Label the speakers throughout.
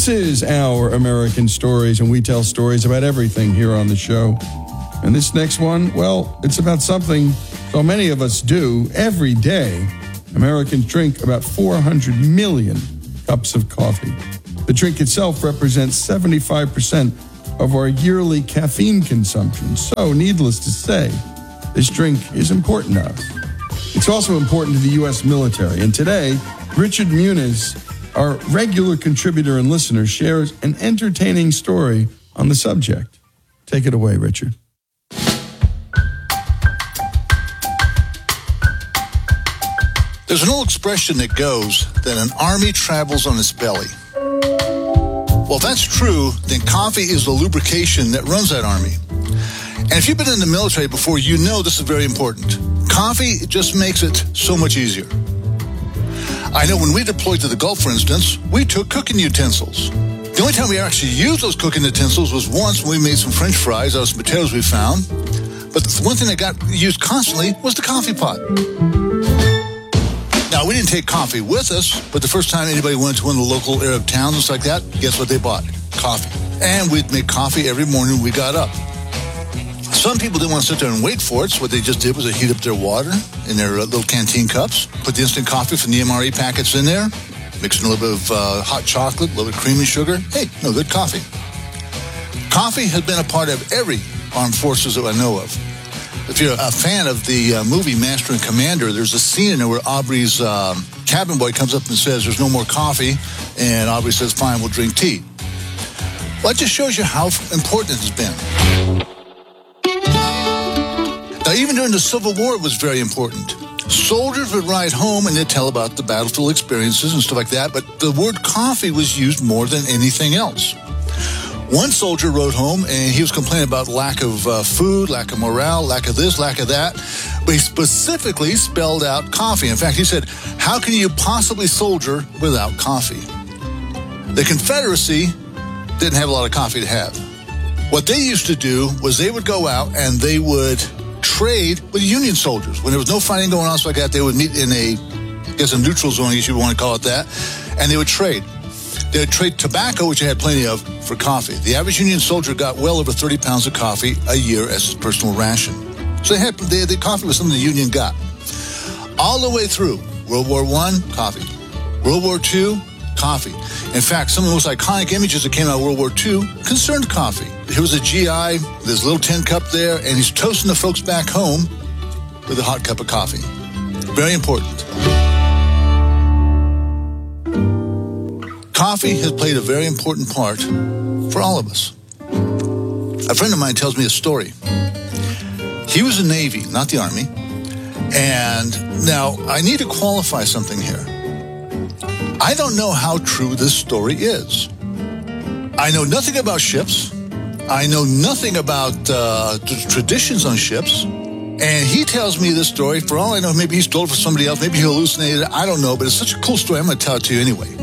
Speaker 1: This is Our American Stories, and we tell stories about everything here on the show. And this next one, well, it's about something so many of us do every day. Americans drink about 400 million cups of coffee. The drink itself represents 75% of our yearly caffeine consumption. So, needless to say, this drink is important to us. It's also important to the U.S. military. And today, Richard Muniz, our regular contributor and listener, shares an entertaining story on the subject. Take it away, Richard.
Speaker 2: There's an old expression that goes that an army travels on its belly. Well, if that's true, then coffee is the lubrication that runs that army. And if you've been in the military before, you know this is very important. Coffee just makes it so much easier. I know when we deployed to the Gulf, for instance, we took cooking utensils. The only time we actually used those cooking utensils was once when we made some French fries out of some potatoes we found. But the one thing that got used constantly was the coffee pot. Now, we didn't take coffee with us, but the first time anybody went to one of the local Arab towns, just like that, guess what they bought? Coffee. And we'd make coffee every morning when we got up. Some people didn't want to sit there and wait for it, so what they just did was they heat up their water in their little canteen cups, put the instant coffee from the MRE packets in there, mix in a little bit of hot chocolate, a little bit of cream and sugar. Hey, no good coffee. Coffee has been a part of every armed forces that I know of. If you're a fan of the movie Master and Commander, there's a scene in there where Aubrey's cabin boy comes up and says, there's no more coffee, and Aubrey says, fine, we'll drink tea. Well, that just shows you how important it has been. Now, even during the Civil War, it was very important. Soldiers would ride home and they'd tell about the battlefield experiences and stuff like that, but the word coffee was used more than anything else. One soldier rode home, and he was complaining about lack of food, lack of morale, lack of this, lack of that. But he specifically spelled out coffee. In fact, he said, how can you possibly soldier without coffee? The Confederacy didn't have a lot of coffee to have. What they used to do was they would go out and they would trade with Union soldiers. When there was no fighting going on, so like that, they would meet in a neutral zone, I guess you want to call it that, and they would trade. They would trade tobacco, which they had plenty of, for coffee. The average Union soldier got well over 30 pounds of coffee a year as his personal ration. So the coffee was something the Union got. All the way through World War I, coffee. World War II, coffee. In fact, some of the most iconic images that came out of World War II concerned coffee. Here was a GI, this little tin cup there, and he's toasting the folks back home with a hot cup of coffee. Very important. Coffee has played a very important part for all of us. A friend of mine tells me a story. He was in the Navy, not the Army. And now, I need to qualify something here. I don't know how true this story is. I know nothing about ships. I know nothing about the traditions on ships. And he tells me this story. For all I know, maybe he stole it from somebody else. Maybe he hallucinated it. I don't know. But it's such a cool story. I'm going to tell it to you anyway.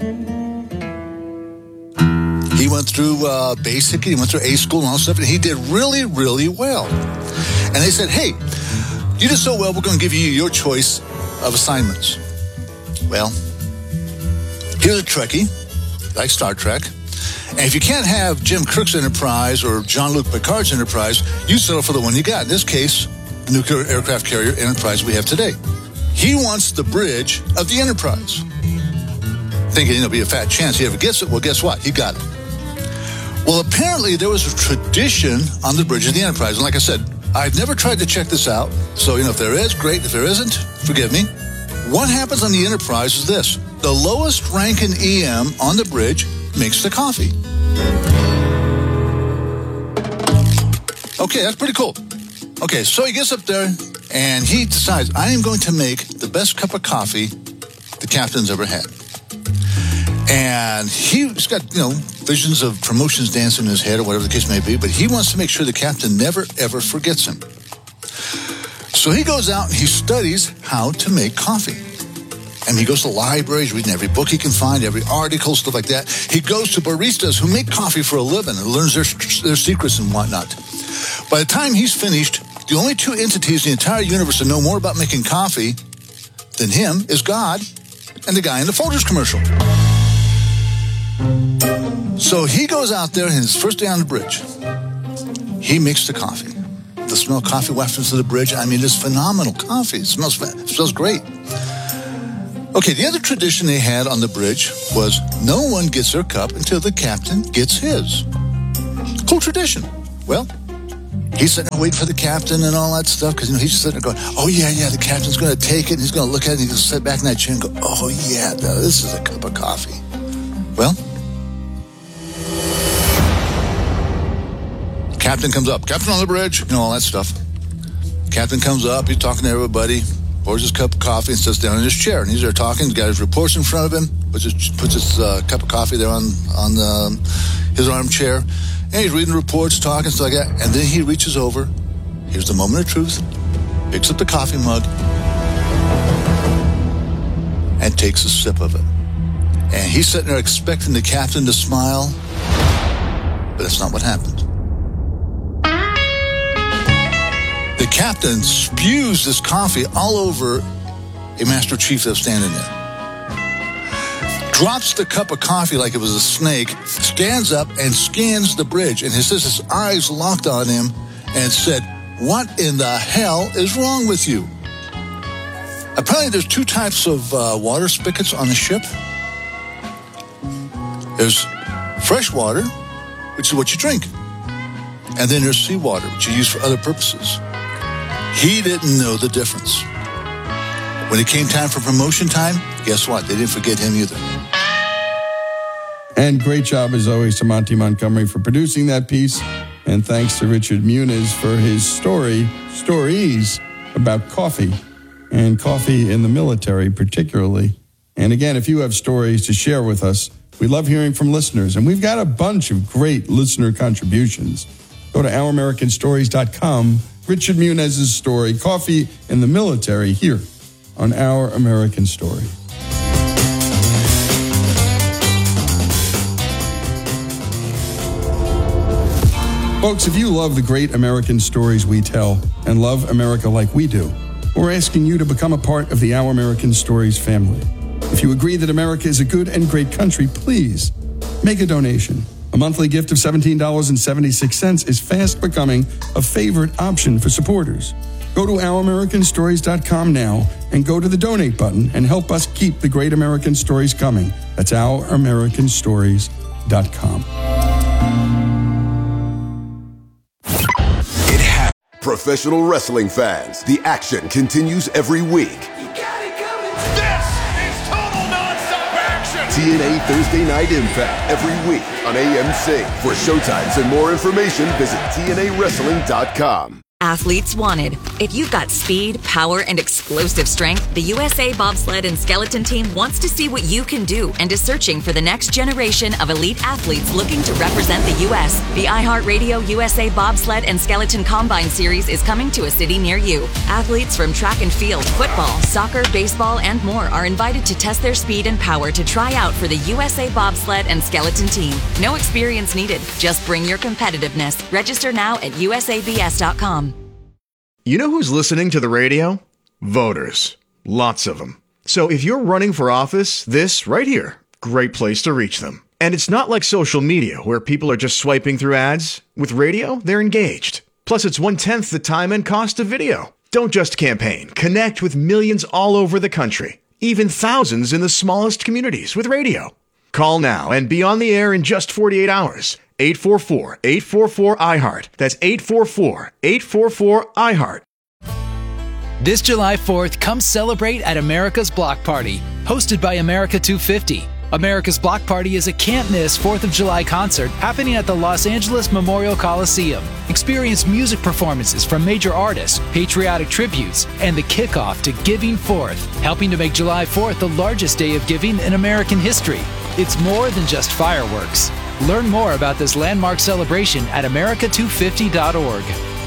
Speaker 2: He went through basic, he went through A school and all that stuff, and he did really, really well. And they said, hey, you did so well, we're going to give you your choice of assignments. Well, here's a Trekkie, like Star Trek. And if you can't have Jim Kirk's Enterprise or Jean-Luc Picard's Enterprise, you settle for the one you got. In this case, the nuclear aircraft carrier Enterprise we have today. He wants the bridge of the Enterprise. Thinking it'll be a fat chance he ever gets it. Well, guess what? He got it. Well, apparently there was a tradition on the bridge of the Enterprise. And like I said, I've never tried to check this out. So, if there is, great. If there isn't, forgive me. What happens on the Enterprise is this. The lowest ranking EM on the bridge makes the coffee. Okay, that's pretty cool. Okay, so he gets up there and he decides, I am going to make the best cup of coffee the captain's ever had. And he's got, visions of promotions dancing in his head or whatever the case may be, but he wants to make sure the captain never, ever forgets him. So he goes out and he studies how to make coffee. And he goes to libraries, reading every book he can find, every article, stuff like that. He goes to baristas who make coffee for a living and learns their secrets and whatnot. By the time he's finished, the only two entities in the entire universe that know more about making coffee than him is God and the guy in the Folgers commercial. So he goes out there, and his first day on the bridge, he makes the coffee. The smell of coffee wafts into the bridge. I mean, it's phenomenal coffee. It smells great. Okay, the other tradition they had on the bridge was no one gets their cup until the captain gets his. Cool tradition. Well, he's sitting there waiting for the captain and all that stuff because, he's just sitting there going, oh, yeah, the captain's going to take it. And he's going to look at it and he's going to sit back in that chair and go, oh, yeah, this is a cup of coffee. Well, captain comes up. Captain on the bridge, all that stuff. Captain comes up. He's talking to everybody. Pours his cup of coffee and sits down in his chair. And he's there talking. He's got his reports in front of him. Puts his cup of coffee there on his armchair. And he's reading the reports, talking, stuff like that. And then he reaches over. Here's the moment of truth. Picks up the coffee mug. And takes a sip of it. And he's sitting there expecting the captain to smile. But that's not what happened. The captain spews this coffee all over a Master Chief that's standing there. Drops the cup of coffee like it was a snake, stands up and scans the bridge. And his eyes locked on him and said, what in the hell is wrong with you? Apparently there's two types of water spigots on the ship. There's fresh water, which is what you drink. And then there's seawater, which you use for other purposes. He didn't know the difference. When it came time for promotion time, guess what? They didn't forget him either.
Speaker 1: And great job, as always, to Monty Montgomery for producing that piece. And thanks to Richard Muniz for his stories about coffee, and coffee in the military particularly. And again, if you have stories to share with us, we love hearing from listeners. And we've got a bunch of great listener contributions. Go to OurAmericanStories.com. Richard Muniz's story, Coffee in the Military, here on Our American Story. Folks, if you love the great American stories we tell and love America like we do, we're asking you to become a part of the Our American Stories family. If you agree that America is a good and great country, please make a donation. A monthly gift of $17.76 is fast becoming a favorite option for supporters. Go to OurAmericanStories.com now and go to the donate button and help us keep the great American stories coming. That's OurAmericanStories.com.
Speaker 3: Professional wrestling fans, the action continues every week.
Speaker 4: You got it coming. This is total nonstop action.
Speaker 3: TNA Thursday Night Impact every week on AMC. For showtimes and more information, visit TNAWrestling.com.
Speaker 5: Athletes wanted. If you've got speed, power, and explosive strength, the USA Bobsled and Skeleton Team wants to see what you can do and is searching for the next generation of elite athletes looking to represent the U.S. The iHeartRadio USA Bobsled and Skeleton Combine Series is coming to a city near you. Athletes from track and field, football, soccer, baseball, and more are invited to test their speed and power to try out for the USA Bobsled and Skeleton Team. No experience needed. Just bring your competitiveness. Register now at usabs.com.
Speaker 6: You know who's listening to the radio? Voters. Lots of them. So if you're running for office, this right here, great place to reach them. And it's not like social media where people are just swiping through ads. With radio, they're engaged. Plus, it's 1/10 the time and cost of video. Don't just campaign. Connect with millions all over the country. Even thousands in the smallest communities with radio. Call now and be on the air in just 48 hours. 844-844-IHEART. That's 844-844-IHEART.
Speaker 7: This July 4th, come celebrate at America's Block Party, hosted by America 250. America's Block Party is a can't-miss 4th of July concert happening at the Los Angeles Memorial Coliseum. Experience music performances from major artists, patriotic tributes, and the kickoff to Giving Forth, helping to make July 4th the largest day of giving in American history. It's more than just fireworks. Learn more about this landmark celebration at America250.org.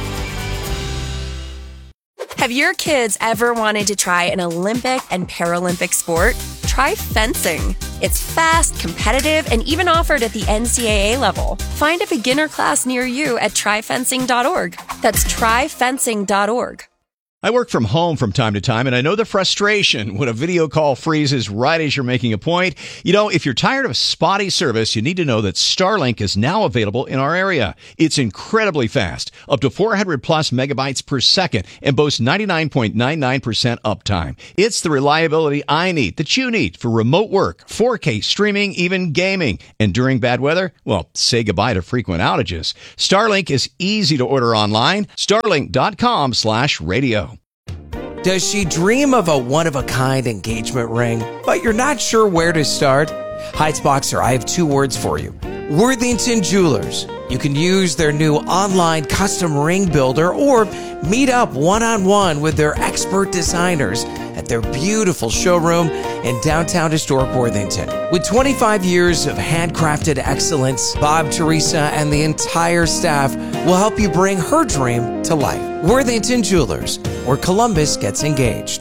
Speaker 8: Have your kids ever wanted to try an Olympic and Paralympic sport? Try fencing. It's fast, competitive, and even offered at the NCAA level. Find a beginner class near you at tryfencing.org. That's tryfencing.org.
Speaker 9: I work from home from time to time, and I know the frustration when a video call freezes right as you're making a point. You know, if you're tired of spotty service, you need to know that Starlink is now available in our area. It's incredibly fast, up to 400 plus megabytes per second, and boasts 99.99% uptime. It's the reliability I need, that you need, for remote work, 4K streaming, even gaming. And during bad weather, well, say goodbye to frequent outages. Starlink is easy to order online. Starlink.com/radio.
Speaker 10: Does she dream of a one-of-a-kind engagement ring, but you're not sure where to start? Heights Boxer, I have two words for you. Worthington Jewelers. You can use their new online custom ring builder or meet up one-on-one with their expert designers at their beautiful showroom in downtown historic Worthington. With 25 years of handcrafted excellence, Bob, Teresa, and the entire staff will help you bring her dream to life. Worthington Jewelers, where Columbus gets engaged.